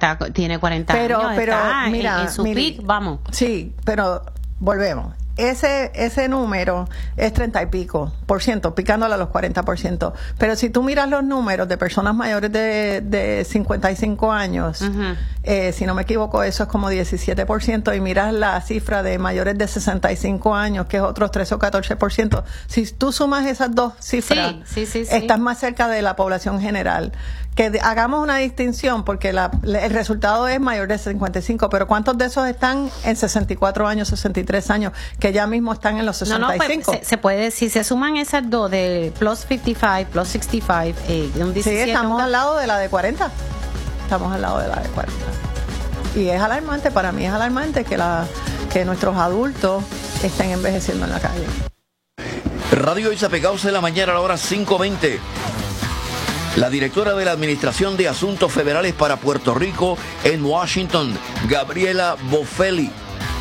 tiene 40 años, está mira, en su peak, vamos. Sí, pero volvemos. Ese número es 30 y pico por ciento, picándole a los 40%. Pero si tú miras los números de personas mayores de 55 años, si no me equivoco, eso es como 17%, y miras la cifra de mayores de 65 años, que es otros 13 o 14%. Si tú sumas esas dos cifras, estás más cerca de la población general. Que hagamos una distinción, porque el resultado es mayor de 55, pero ¿cuántos de esos están en 64 años, 63 años, que ya mismo están en los 65? Pues, se puede decir, se suman esas dos de plus 55, plus 65, de un 17. Sí, estamos al lado de la de 40. Estamos al lado de la de 40. Y es alarmante, para mí es alarmante que nuestros adultos estén envejeciendo en la calle. Radio Isla Pegados de la mañana a la hora 5:20. La directora de la Administración de Asuntos Federales para Puerto Rico en Washington, Gabriela Boffelli,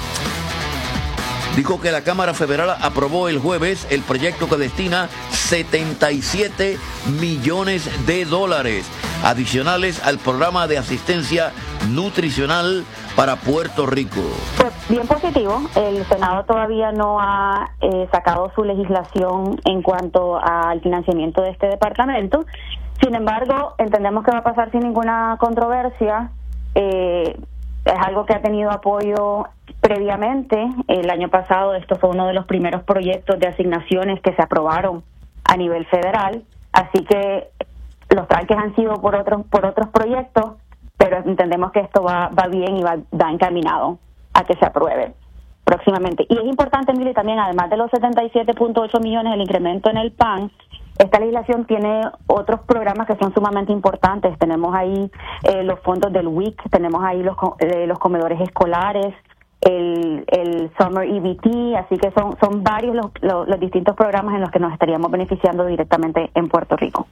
dijo que la Cámara Federal aprobó el jueves el proyecto que destina $77 millones adicionales al programa de asistencia nutricional para Puerto Rico. Pues bien positivo. El Senado todavía no ha sacado su legislación en cuanto al financiamiento de este departamento. Sin embargo, entendemos que va a pasar sin ninguna controversia. Es algo que ha tenido apoyo previamente. El año pasado esto fue uno de los primeros proyectos de asignaciones que se aprobaron a nivel federal. Así que los tranques han sido por otros proyectos, pero entendemos que esto va bien y va encaminado a que se apruebe próximamente. Y es importante, Mili, también, además de los 77.8 millones del incremento en el PAN, esta legislación tiene otros programas que son sumamente importantes. Tenemos ahí los fondos del WIC, tenemos ahí los comedores escolares, el Summer EBT, así que son varios los distintos programas en los que nos estaríamos beneficiando directamente en Puerto Rico.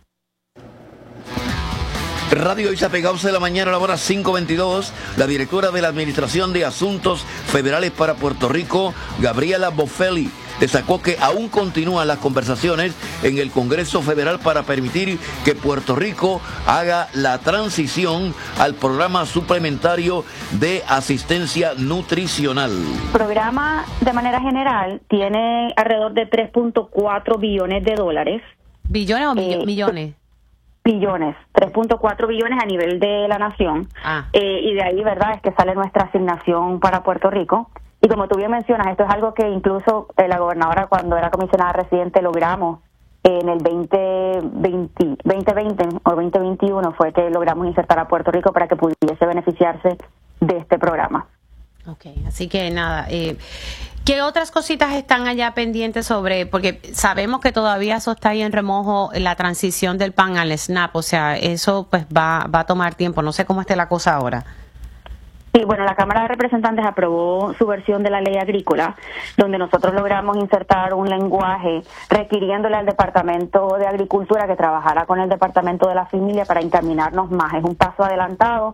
Radio Isla Pegados de la mañana a la hora 5:22. La directora de la Administración de Asuntos Federales para Puerto Rico, Gabriela Boffelli, destacó que aún continúan las conversaciones en el Congreso Federal para permitir que Puerto Rico haga la transición al programa suplementario de asistencia nutricional. El programa, de manera general, tiene alrededor de $3.4 billones. ¿Billones o millones? Billones, 3.4 billones a nivel de la nación. Y de ahí, ¿verdad?, es que sale nuestra asignación para Puerto Rico. Y como tú bien mencionas, esto es algo que incluso la gobernadora, cuando era comisionada residente, logramos en el 2020 o 2021, fue que logramos insertar a Puerto Rico para que pudiese beneficiarse de este programa. Ok, así que nada, ¿qué otras cositas están allá pendientes porque sabemos que todavía eso está ahí en remojo, la transición del PAN al SNAP, o sea, eso pues va a tomar tiempo, no sé cómo esté la cosa ahora? Sí, bueno, la Cámara de Representantes aprobó su versión de la ley agrícola, donde nosotros logramos insertar un lenguaje requiriéndole al Departamento de Agricultura que trabajara con el Departamento de la Familia para encaminarnos más. Es un paso adelantado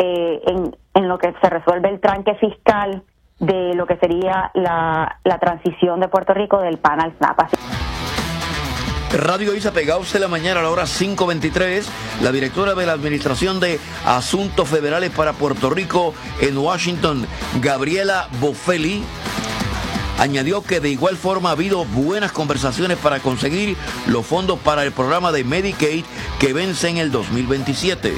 en lo que se resuelve el tranque fiscal de lo que sería la transición de Puerto Rico del PAN al SNAP. Radio Isla Pegados de la mañana a la hora 5:23. La directora de la Administración de Asuntos Federales para Puerto Rico en Washington, Gabriela Boffelli, añadió que de igual forma ha habido buenas conversaciones para conseguir los fondos para el programa de Medicaid que vence en el 2027.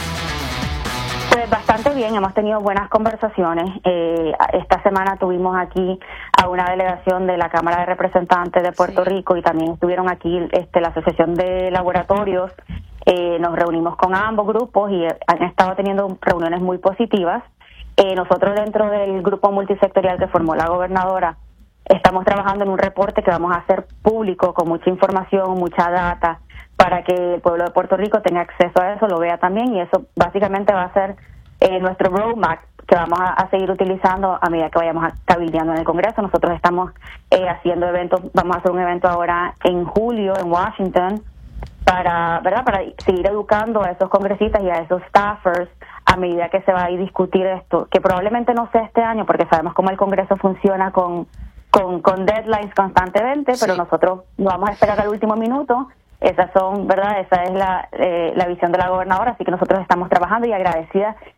Pues bastante bien, hemos tenido buenas conversaciones. Esta semana tuvimos aquí a una delegación de la Cámara de Representantes de Puerto Rico y también estuvieron aquí la Asociación de Laboratorios. Nos reunimos con ambos grupos y han estado teniendo reuniones muy positivas. Nosotros, dentro del grupo multisectorial que formó la gobernadora, estamos trabajando en un reporte que vamos a hacer público con mucha información, mucha data, para que el pueblo de Puerto Rico tenga acceso a eso, lo vea también, y eso básicamente va a ser nuestro roadmap que vamos a seguir utilizando a medida que vayamos cabildeando en el Congreso. Nosotros estamos haciendo eventos, vamos a hacer un evento ahora en julio en Washington para seguir educando a esos congresistas y a esos staffers a medida que se va a ir discutir esto, que probablemente no sea este año porque sabemos cómo el Congreso funciona con deadlines constantemente, pero nosotros no vamos a esperar al último minuto. Esa es la visión de la gobernadora, así que nosotros estamos trabajando y agradecida